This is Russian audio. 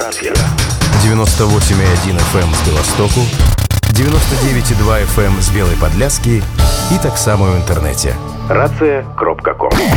98,1 FM з Білостоку, 99,2 FM з Білої Подляски і так само в інтернеті. Рація.ком